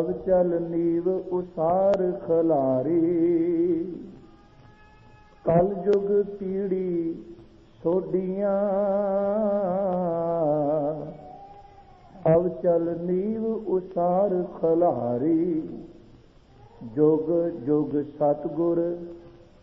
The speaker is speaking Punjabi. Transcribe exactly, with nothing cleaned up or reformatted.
ਅਵ ਚਲ ਨੀਵ ਉਸਾਰ ਖਲਾਰੀ। ਕਲ ਜੁਗ ਪੀੜੀ ਸੋਡੀਆਂ ਅਵ ਚਲ ਨੀਵ ਉਸਾਰ ਖਲਾਰੀ। ਜੁਗ ਜੁਗ ਸਤਿਗੁਰ